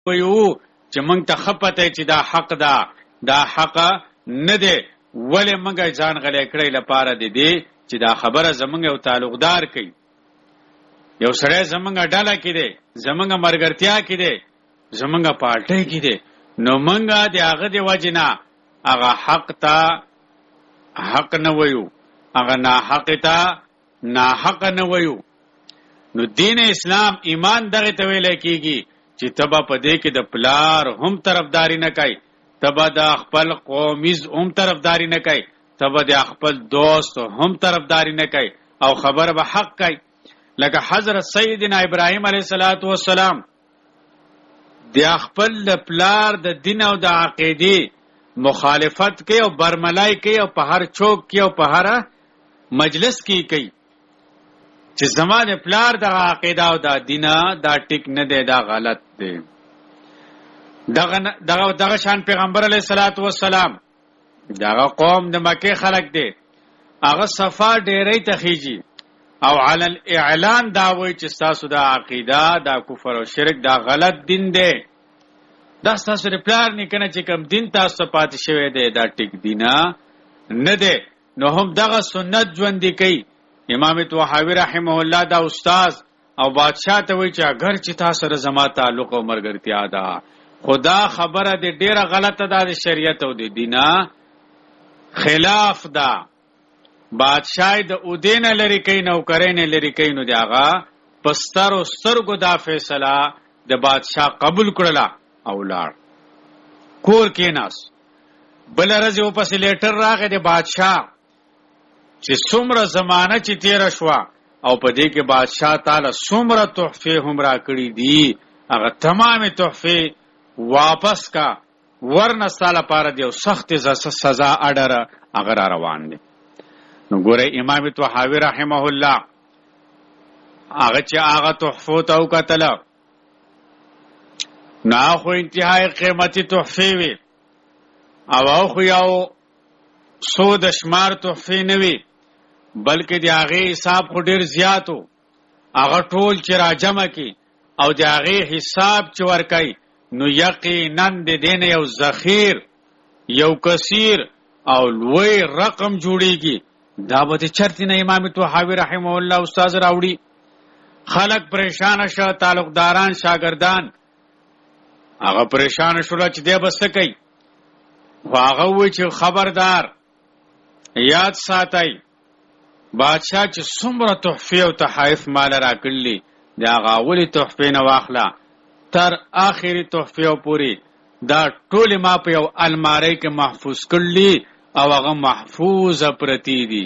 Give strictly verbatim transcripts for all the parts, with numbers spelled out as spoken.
ویو چې موږ ته خپته چې دا حق ده دا حق نه دی ولې موږ ځان غلې کړی لپاره دی دی چې دا خبره زمونږ یو تعلقدار کوي یو سړی زمونږ ډله کې دی زمونږ مرګرتیا کې دی زمونږ پارټۍ کې دی نو موږ د هغه د وجې نه هغه حق ته حق نه ویو هغه ناحق ته ناحق نه ویو نو دین اسلام ایمان دغه ته ویل کېږي چې تبا په دې کې د پلار هم طرفداري نه کوي تبا د خپل قومیز هم طرفداري نه کوي تبا د خپل دوست هم طرفداري نه کوي او خبر به حق کوي لکه حضرت سیدنا ابراهیم علیه السلام د خپل پلار د دین او د عقیده مخالفت کوي او برملای کوي او په هر چوک کې او په هر مجلس کې کوي چې زمانه پلار د عقیده او د دین دا ټیک نه دی دا غلط دی دغه دغه دغه شان پیغمبر علیه الصلاۃ والسلام دغه قوم د مکه خلق دی هغه صفا ډیرې تخیجی او علی الاعلان دا وایي چې تاسو د عقیده دا کفر او شرک دا غلط دین دی دا تاسو د پلار نه کنه چې کوم دین تاسو پاتې شوی دی دا ټیک دینه نه دی نو هم دغه سنت ژوند کوي امام طحاوی رحمه الله دا استاد او بادشاہ ته وایي چې اگر چې تاسو سره زما تعلق او مرګرتیا ده خدا خبره دې ډیره غلطه ده د شریعت او د دینه خلاف ده بادشاہ د اودین لري کین او کرین لري کین نو داغه پستر او سترګو دا فیصله د بادشاہ قبول کړلا او لاړ کور کې ناس بل راځي او پس لیټر راغی د بادشاہ چې څومره زمانہ چې تیر شو او په دې کې بادشاہ تعالی څومره تحفه هم را کړی دي هغه تمامه تحفه واپس کا ورنه ساله پاره دی او سخت سزا اډر هغه روان دي نو ګوره امام طحاوی رحمه الله هغه چې هغه تحفه تو کتل نه خو انتهای قیمتي تحفه وي او خو یو سود شمار تحفه نه وي بلکې د هغه حساب خو ډیر زیاتو هغه ټول چې راجمع کی او د هغه حساب چې ورکای نو یقینا د دین یو ذخیر یو کثیر او لوی رقم جوړیږي دا به چرته نه امام طحاوی رحمه الله استاد راوړي خلق پریشان شو تعلقداران شاګردان هغه پریشان شول چې دی بس کوي هغه وی چې خبردار یاد ساتي بادشاہ چې څومره تحفه او تحائف مال راکړلې دا غاولي تحفه نه واخلا تر اخري تحفه پوری دا ټول ما په یو الماری کې محفوظ کړلې او هغه محفوظ پرتی دي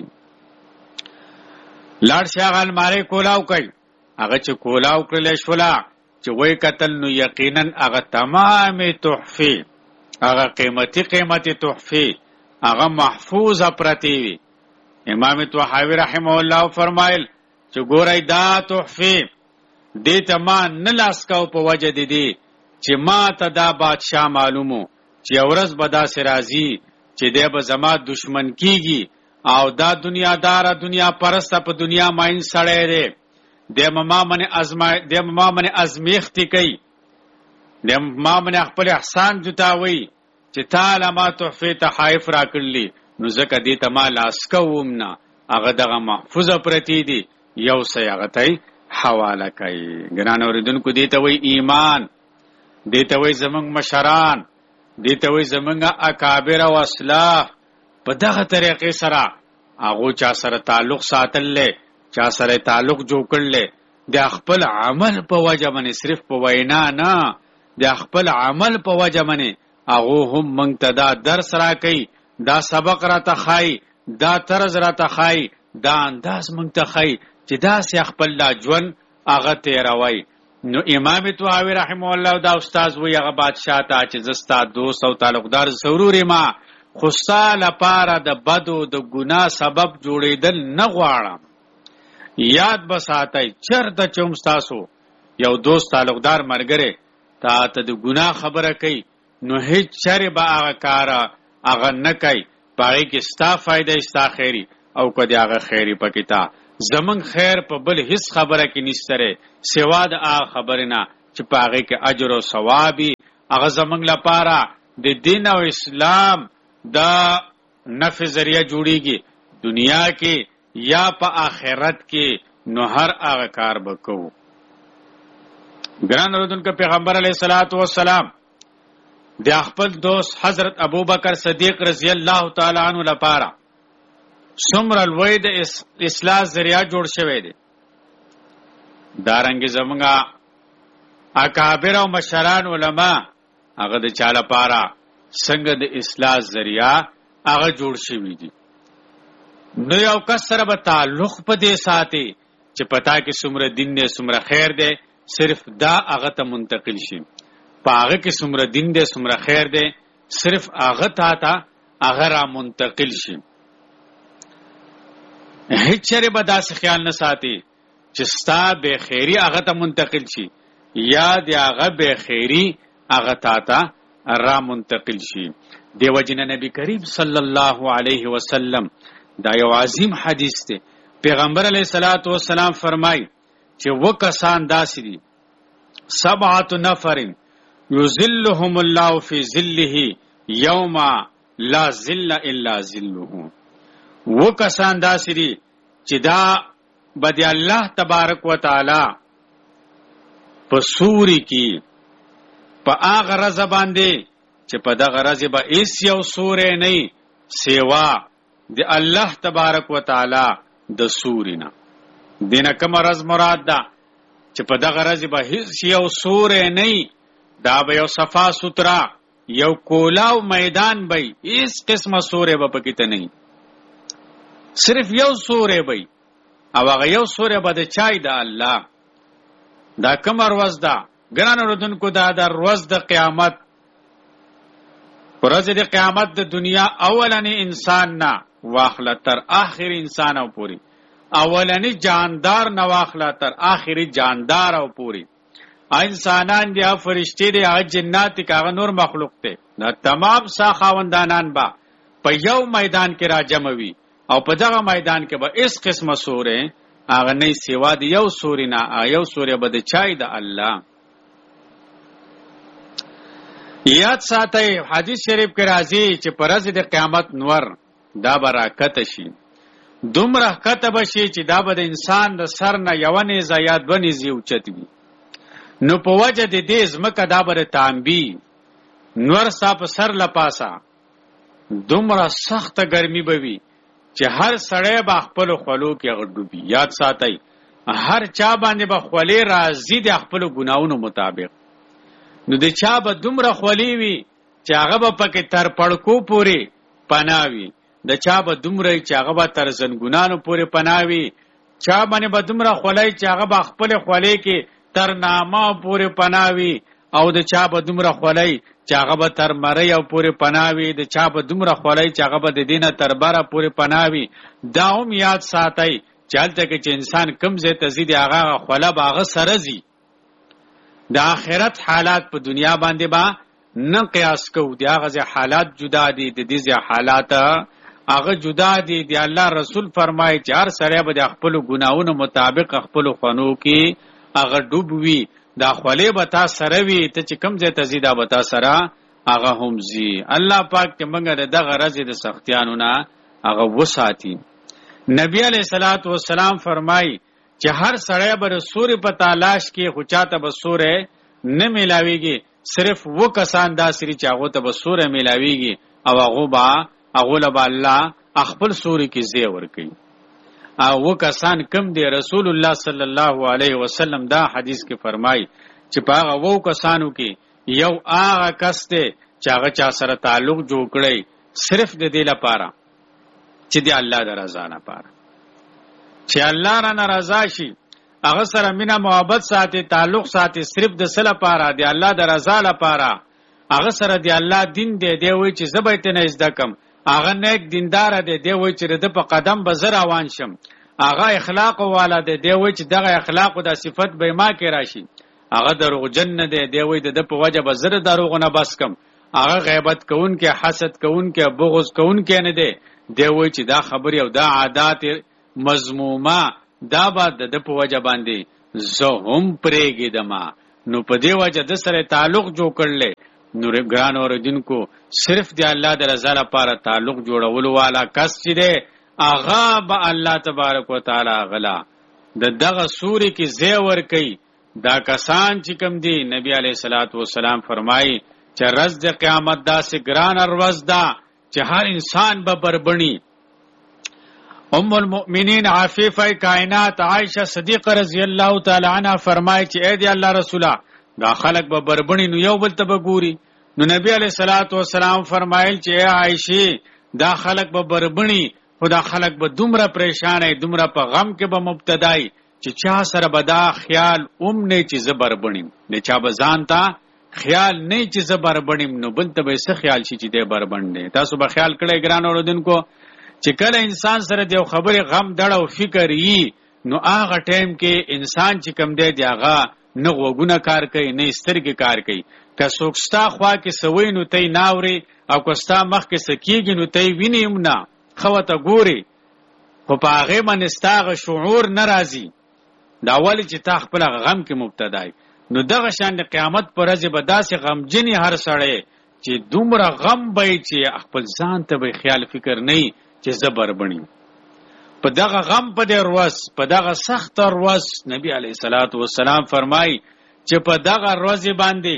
لاړ شي هغه الماری کولاو کوي هغه چې کولاو کړل شولا چې وای قتل نو یقینا هغه تمامه تحفه هغه قیمتي قیمتي تحفه هغه محفوظ پرتی وي امام طحاوی رحمه الله فرمایل چې ګورای دا تحفه دې ته ما نه لاس کاو په وجه دي دي چې ما ته دا بادشاہ معلومو چې اورز بدا سي راضي چې دې به زما دشمن کیږي او دا دنیا دار دنیا پرسته په دنیا ماین سړی دی د ما منه ازما د ما منه ازمیختی کوي د ما منه خپل احسان جتاوي چې تعالی ما تحفه تحائف را کړلی نو زکه دې ته ما لاس کوم نه هغه دغه محفوظه پرتی دي یو سي هغه ته حواله کوي ګران اوریدونکو دې ته وای ایمان دې ته وای زمنګ مشران دې ته وای زمنګ اکابر او اسلاف په دغه طریقې سره هغه چا سره تعلق ساتل چا سره تعلق جوړ کړل د خپل عمل په وجه باندې صرف په وینا نه د خپل عمل په وجه باندې هغه هم منتدا درس را کوي دا سبق را تخای دا طرز را تخای دا انداز منتخای چې دا سي خپل لا ژوند هغه تیروي نو امام طحاوی رحمه الله دا استاد وی هغه بادشاہ ته چې زستا دوست او تعلقدار ضروري ما خوستال لپاره د بدو د ګناه سبب جوړیدل نه غواړم یاد بساتای چرته چوم تاسو یو دوست تعلقدار مرګره تا ته د ګناه خبره کوي نو هیڅ چره به هغه کارا هغه نه کوي پاره کې ستا فائدہ ستا خیری او کدی هغه خیری پکې تا زمون خیر په بل هیڅ خبره کې نشته سوا د هغه خبره نه چې پاغه کې اجر او ثواب هغه زمنګ لپاره د دین او اسلام دا نفع ذریعہ جوړیږي دنیا کې یا په آخرت کې نو هر هغه کار وکړو. ګران اوردونکو پیغمبر علیه الصلاۃ والسلام د خپل دوست حضرت ابوبکر صدیق رضی الله تعالی عنہ لپاره څومره لوی د اصلاح ذریعہ جوړ شوی دی. دارنګ زمونږه اکابر او مشران علما هغه د چا لپاره څنګه د اصلاح ذریعہ هغه جوړ شوی دی. نو یو کس سره به تعلق په دې ساتي چې پتا کې څومره دین دی څومره خیر دی صرف دا هغه ته منتقل شي. په هغه کې څومره دین دی څومره خیر دی صرف هغه ته ته هغه را منتقل شي. هیڅ چره به داسې خیال نه ساتي چې ستا به خیری هغه ته منتقل شي یا د هغه به خیری هغه ته ته را منتقل شي. دیو جن نبی کریم صلی الله علیه وسلم دا یو عظیم حدیث دی. پیغمبر علیه الصلاۃ والسلام فرمای چې وکسان داسې دي سبعه نفر یذلهم الله فی ظله یوم لا ظل الا ظله. وکسان داسې دي چې دا بد الله تبارک وتعالى په سوري کې په هغه رضا باندې چې په دغه رضا به هیڅ یو سورې نه سیوا د الله تبارک وتعالى د سورینا. دینه کوم رض مراد ده چې په دغه رضا به هیڅ یو سورې نه دا به یو صفا سترا یو کولاو میدان به هیڅ قسمه سورې به پکې ته نه صرف یو سورې به او هغه یو سورې به د چای د الله. دا کوم ورځ ده ګران اوردونکو دا د ورځ د قیامت ورځ د قیامت د دنیا اولنی انسان نه واخله تر آخر انسان او پوری اولنی جاندار نه واخله تر آخری جاندار او پوری انسانان دی فرشتي دی جنات کاغه نور مخلوق ته دا تمام سا خاوندانان با په یو میدان کې راجموي او په دغه میدان کې به اس قسمه سورې هغه نه سیوا دی یو سورې نه یو سورې به د چای د الله. یاد ساتئ حدیث شریف کې راځي چې پر ورځ د قیامت نور دا برکت شي دومره کته بشي چې دا به د انسان د سر نه یو نه زیات بني زیوچت وي. نو په وجه د دې زمکه دا بر تانبي نور صاحب سر لپاسا دومره سخت ګرمي بوي چې هر سړی با خپل خلو کې غډوبي. یاد ساتئ هر چا باندې به خولې راځي د خپل ګناونو مطابق. نو د چا به دومره خولې وي چې هغه به پکې تر پړکو پورې پناوي د چا به دومره چې هغه به تر زنګونانو پورې پناوي چا باندې به دومره خولې چې هغه به خپل خولې کې تر نامه پورې پناوي او د چا به دومره خولې چې هغه به تر مړی او پورې پناوي د چا به دومره خولې چې هغه به د دینه تر بره پورې پناوي. دا هم یاد ساتئ چې هلته کې چې انسان کم ځای ته ځي د هغه خوله به هغه سره ځي. د آخرت حالات په دنیا باندې با نه قیاس کوو. د هغه حالات جدا دي د دې حالات هغه جدا دي. د الله رسول فرمایي چې هر سړی به د خپل ګناونو مطابق خپل خونو کې هغه ډوب وي. دا خولې به تا سره وي ته چې کم ځای ته ځي دا به تا سره هغه هم ځي. الله پاک چې موږ دغه ورځې د سختیانو نه هغه وساتي. نبی علیہ الصلوۃ والسلام فرمایي چې هر سړی به سورې په تلاش کې خو چاته به سورې نه ملاويږي صرف و کسان دا سری چې هغه ته به سورې ملاويږي او هغه با هغه له الله خپل سورې کې زی ور کوي. او و کسان کم دی رسول الله صلی الله علیه وسلم دا حدیث کې فرمایي چې په هغه و کسانو کې یو هغه کس دی چې هغه چا سره تعلق جوړ کړي صرف د دې لپاره چې دی الله د رضا لپاره چې الله را ناراضه شي هغه سره مینا محبت ساتي تعلق ساتي صرف د سره لپاره دی الله د رضا لپاره هغه سره دی الله دین دی دی وای چې زبېت نه زده کم هغه نیک دیندار دی دی وای چې د په قدم به زر روان شم هغه اخلاق والا دی دی وای چې دغه اخلاق او د صفت به ما کې راشي هغه دروغجن نه دی دی وای د په وجه به زر دروغ نه بس کم هغه غیبت کوون کې حسد کوون کې بغض کوون کې نه دی دی وای چې دا خبري او دا عادت مذمومه دا به د په وجه باندې زه هم پرېږدم نو په دې وجه د سره تعلق جوړ کړل. نو ګران اوردونکو صرف د الله د رضا لپاره تعلق جوړول والا کس چې دی هغه به الله تبارک وتعالى غلا د دغه سوري کې زیور کوي. دا کسان چې کوم دي نبی علیه الصلاۃ والسلام فرمایي چې ورځ د قیامت داسې ګران ورځ ده چې هر انسان به بربني. ام المؤمنین عفیفه کائنات عائشه صدیقه رضی الله تعالی عنها فرمایي چې اے دی الله رسوله دا خلق به بربني نو یو بل ته به ګوري. نو نبی علیہ الصلوۃ والسلام فرمایل چې اے عائشه دا خلق به بربني خو دا خلق به دومره پریشان ای دومره په غم کې به مبتدای چې چا سره به دا خیال اوم نه چې زبر بنیم نه چا به ځان ته خیال نه چې زبر بنیم نو بل ته به څه خیال شي چې دې بربند. تاسو به خیال کړئ ګران اوردونکو چې کله انسان سره دیو خبره غم دړه او فکر یي نو هغه ټیم کې انسان چې کم دی دی هغه نه غوګونه کار کوي نه سترګې کار کوي. که څوک ستا خوا کې سوي نو تی ناوري او که ستا مخ کې سکیږي نو تی وینیم نه خو ته ګوري خو په هغه باندې ستاغه شعور ناراضي دا ولی چې تا خپل غم کې مبتدای. نو دغه شان د قیامت پر ورځ به داسې غمجنې هر سړی چې دومره غم به چې خپل ځان ته به خیال فکر نه چې زبر بني. په دغه غم په دې ورځ په دغه سخت ورځ نبی علیه الصلاۃ والسلام فرمایي چې په دغه ورځ باندې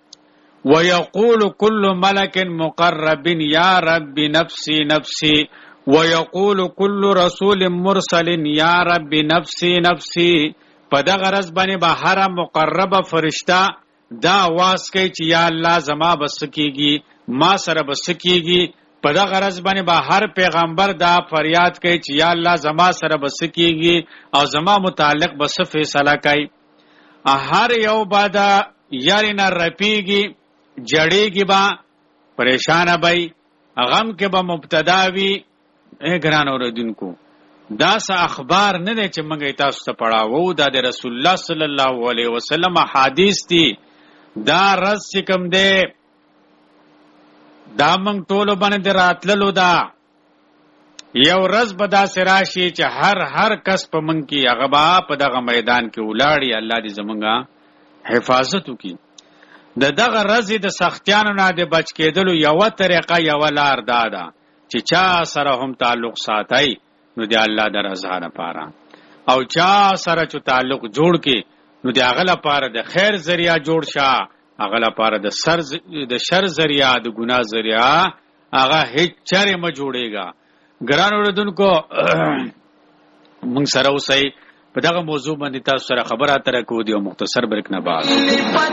ويقول كل ملك مقرب يا رب نفسي نفسي ويقول كل رسول مرسل يا رب نفسي نفسي. په دغه ورځ باندې به هر مقربه فرشتہ دا واس کوي چې یا الله زما بس کیږي ما سره بس کیږي. په دغه ورځ باندې به هر پیغمبر دا فریاد کوي چې یا الله زما سره بس کیږي او زما متعلق بس فیصله کوي. هر یو بادا یاري نه رپیږي جړېږي با پریشان بای غم کې به مبتدا وي. اے ګران اوردونکو دا څه اخبار نه دی چې موږ تاسو ته پڑھاوو دا د رسول الله صلی الله علیه وسلم حدیث دي. دا رز چې کوم دی دا موږ ټول باندې راتللو دا یو رز به داسې راشي چې هر هر کس په موږ کې هغه به په دغه میدان کې ولاړی. الله دې زمونږه حفاظت وکړي. د دغه رزي د سختیانو نه د بچ کېدلو یو طریقه یو لار دا ده چې چا سره هم تعلق ساتي نو د الله د رضا لپاره او چا سره چې تعلق جوړ کې نو د هغه لپاره د خیر ذریعہ جوړ شه هغه لپاره د سر د شر ذریعہ د ګناه ذریعہ هغه هیڅ چره ما جوړېګا. ګران اوردونکو موږ سره اوسئ په دغه موضوع باندې تاسو سره خبره اتره کوو دی او مختصر بریک نه بعد